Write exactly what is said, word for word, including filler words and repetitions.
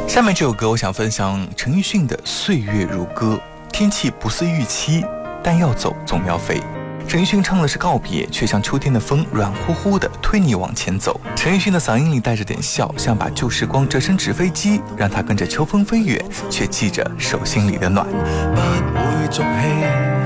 下面这首歌我想分享陈奕迅的《岁月如歌》。天气不似预期，但要走总要飞。陈奕迅唱的是告别，却像秋天的风，软乎乎的推你往前走。陈奕迅的嗓音里带着点笑，像把旧时光折成纸飞机，让他跟着秋风飞远，却记着手心里的暖。 不會俗氣